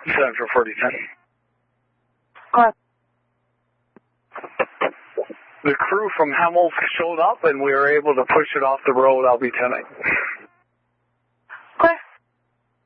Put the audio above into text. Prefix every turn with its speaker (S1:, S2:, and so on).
S1: Central 4010. The crew from Hemel showed up, and we were able to push it off the road. I'll be 10-8.